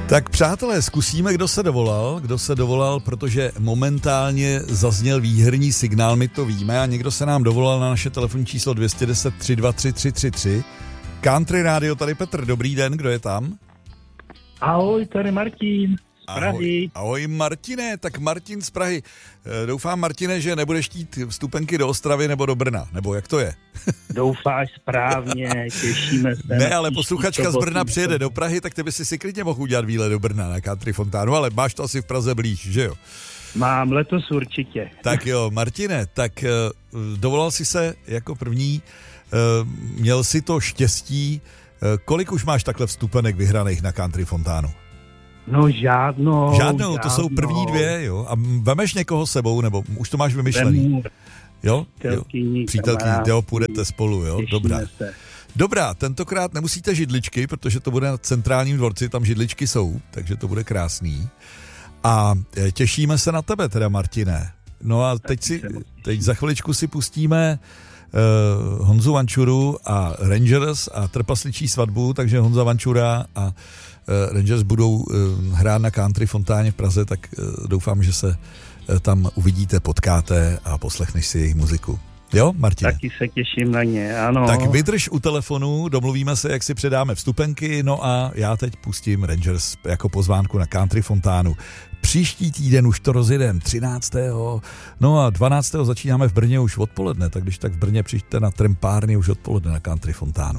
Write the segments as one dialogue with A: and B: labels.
A: Tak přátelé, zkusíme, kdo se dovolal, protože momentálně zazněl výherní signál, my to víme, a někdo se nám dovolal na naše telefonní číslo 210 323 333. Country Radio, tady Petr, dobrý den, kdo je tam?
B: Ahoj, tady Martin z Prahy.
A: Ahoj Martine, tak Martin z Prahy. Doufám, Martine, že nebudeš chtít vstupenky do Ostravy nebo do Brna, nebo jak to je?
B: Doufáš správně, těšíme se.
A: Ne, ale posluchačka z Brna přijede do Prahy, tak ty by si klidně mohl udělat výlet do Brna na Country Fontánu, ale máš to asi v Praze blíž, že jo?
B: Mám letos určitě.
A: Tak jo, Martine, tak dovolal jsi se jako první, měl si to štěstí. Kolik už máš takhle vstupenek vyhraných na Country Fontánu?
B: No žádnou,
A: to jsou první dvě, jo? A vemeš někoho sebou, nebo už to máš vymyšlený? Jo? Přítelkyní, jo, půjdete spolu, jo? Dobrá, tentokrát nemusíte židličky, protože to bude na Centrálním dvorci, tam židličky jsou, takže to bude krásný. A těšíme se na tebe teda, Martine. No a teď za chviličku si pustíme Honzu Vančuru a Rangers a trpasličí svatbu, takže Honza Vančura a Rangers budou hrát na Country Fontáně v Praze, tak doufám, že se tam uvidíte, potkáte a poslechneš si jejich muziku. Jo, Martin?
B: Taky se těším na ně, ano.
A: Tak vydrž u telefonu, domluvíme se, jak si předáme vstupenky, no a já teď pustím Rangers jako pozvánku na Country Fontánu. Příští týden už to rozjedem, 13. No a 12. začínáme v Brně už odpoledne, tak když tak v Brně přijďte na Trampárny už odpoledne na Country Fontánu.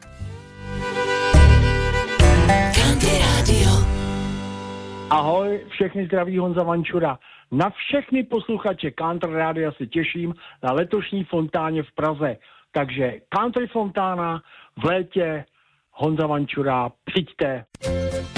C: Country Radio.
B: Ahoj, všechny zdraví Honza Vančura. Na všechny posluchače Country Rádia se těším na letošní fontáně v Praze. Takže Country Fontána v létě, Honza Vančura, přijďte.